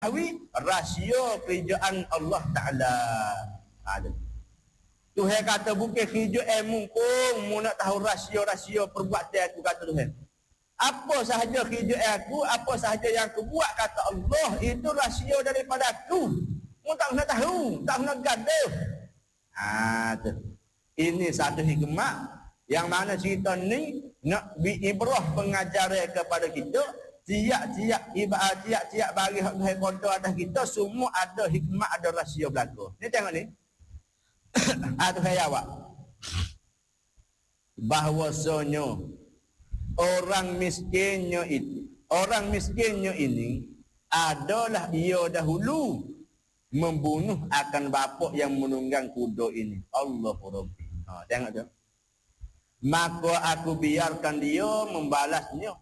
rahsia kerajaan Allah Ta'ala. Ada. Tuhan kata bukan kerja mungkung, mu nak tahu rahsia-rahsia perbuatan aku, kata Tuhan. Apa sahaja kerja aku, apa sahaja yang aku buat, kata Allah, itu rahsia daripada aku. Mu tak nak tahu, tak nak gaduh. Tu. Ini satu hikmah yang mana cerita ni nak ibrah pengajaran kepada kita. Tiap-tiap bagi hak Tuhan kata atas kita, semua ada hikmah, ada rahsia berlaku. Ni tengok ni. Tuhan jawab. Bahwasanya orang miskinnya ini adalah ia dahulu membunuh akan bapa yang menunggang kuda ini. Allahu Rabbi. Tengok tu. Maka aku biarkan dia membalasnya.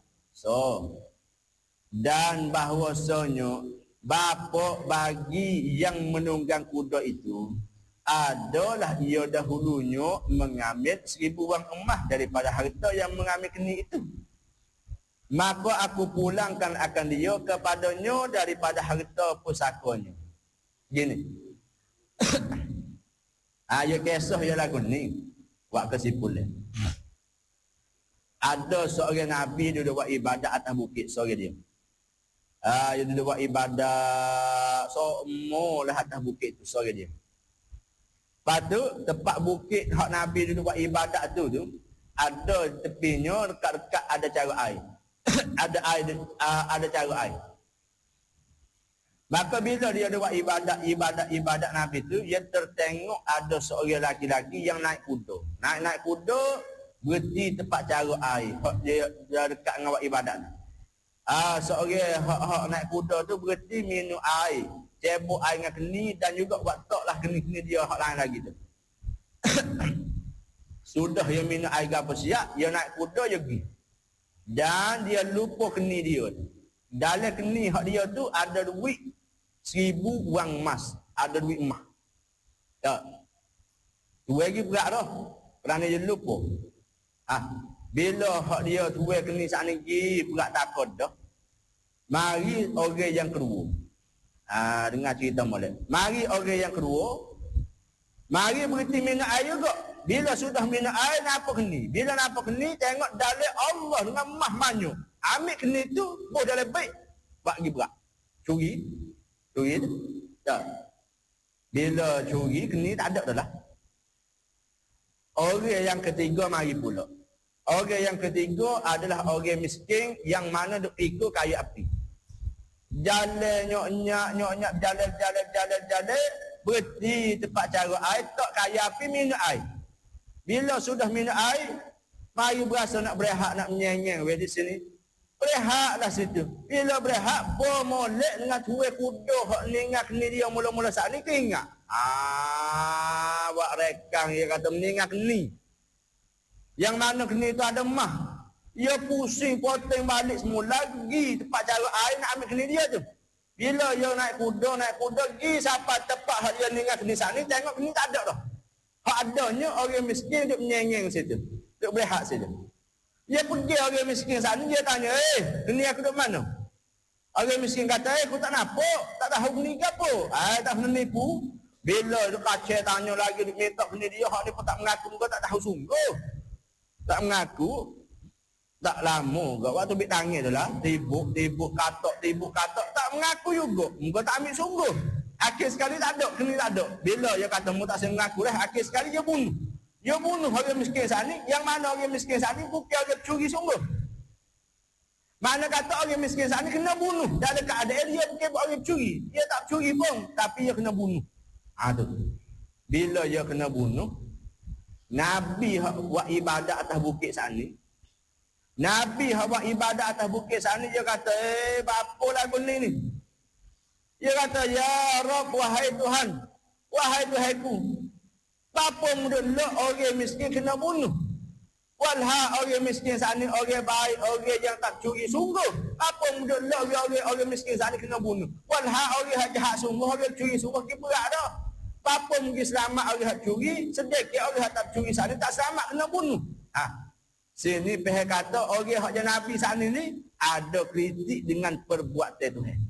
Dan bahwasanya bapa bagi yang menunggang kuda itu adalah ia dahulunya mengambil 1000 wang emas daripada harta yang mengambil keni itu. Maka aku pulangkan akan dia kepadanya daripada harta pusakanya. Gini. Ayat kisah yang lagu ni. Buat kesimpulan. Ada seorang Nabi duduk buat ibadat atas bukit seorang dia. Dia duduk buat ibadat semualah atas bukit tu seorang dia. Lepas tu, tempat bukit hak Nabi duduk buat ibadat tu ada tepinya dekat-dekat ada cara air. ada cara air. Maka bila dia buat ibadat Nabi tu, dia tertengok ada seorang laki-laki yang naik kuda. Naik kuda berhenti tempat cara air. Dia dekat dengan buat ibadat. Seorang hak naik kuda tu berhenti minum air. Cebok air dengan keni dan juga buat taklah keni-keni dia hak lain lagi tu. Sudah dia minum air apa siap, dia naik kuda dia pergi. Dan dia lupa keni dia. Dalam keni hak dia tu ada duit 1000 wang emas, ada duit emas. Tak. Tu lagi berat dah. Kerana dia lupa. Bila hak dia tu keni sat ni pergi berat takut dah. Mari orang yang kedua. Dengar cerita molek. Mari orang yang kedua. Mari berhenti minum air juga. Bila sudah minum air, nampak keni. Bila nampak keni, tengok dalil Allah dengan emas manyu. Ambil keni tu, dalam baik. Buat pergi berat. Curi tu. Tak. Bila curi, keni tak ada dah lah. Orang yang ketiga mari pula. Orang yang ketiga adalah orang miskin yang mana duk ikut kayu api. Jalan nyok-nyok, jalan. Berhenti tempat cara air, tak kayu api, minum air. Bila sudah minum air, mari berasa nak berehat, nak menyeng-nyeng di sini. Berehatlah situ. Bila berehat, molek dengan tuai kuda hak ningat keni dia mula-mula saat ni keingat. Buat rekang dia kata meninggal keni. Yang mana keni tu ada emas. Dia pusing potong balik semua lagi tempat cara air nak ambil keni dia tu. Bila dia naik kuda pergi sampai tempat hak dia ningat keni saat ni, tengok keni tak ada dah. Hak adanya orang miskin duk menyeng-nyeng situ. Duk berehat situ. Dia pergi orang miskin saat ni, dia tanya, keni aku duk mana? Orang miskin kata, aku tak nampak, tak tahu keni ke apa. Tak pernah nipu. Bila dia kacau tanya lagi, dia minta kena dia, hak dia pun tak mengaku, kau tak tahu sungguh. Tak mengaku, tak lama kau waktu ambil tangan tu lah, tibuk katok, tak mengaku juga. Kau tak ambil sungguh. Akhir sekali tak ada, kena tak ada. Bila dia kata, mu tak saya mengaku lah, akhir sekali dia bunuh. Dia bunuh orang miskin saat ni, yang mana orang miskin saat ni, bukan dia curi sungguh. Mana kata orang miskin saat ni kena bunuh. Dalam keadaan dia bukan orang curi. Dia tak curi pun, tapi dia kena bunuh. Tu. Bila dia kena bunuh, Nabi buat ibadat atas bukit sana ni. Nabi buat ibadat atas bukit sana ni, dia kata, apa lagu ni? Dia kata, ya Rabb, wahai Tuhan, wahai Tuhanku, apa mudah orang miskin kena bunuh? Walha orang miskin sana ni, orang baik, orang yang tak curi sungguh. Apa mudah orang miskin sana ni kena bunuh? Walha orang jahat sungguh, orang curi sungguh, dia berat dah. Apa mungkin selamat orang curi, sedikit orang tak curi sana tak selamat, kena bunuh. Sini pihak kata orang yang Nabi sana ni ada kritik dengan perbuatan Tuhan.